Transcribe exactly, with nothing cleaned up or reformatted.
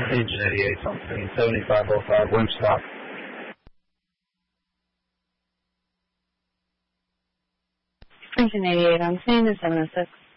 Engine eighty-eight, something, seventy-five oh five, winch stop. Engine eighty-eight, I'm seeing the seven oh six.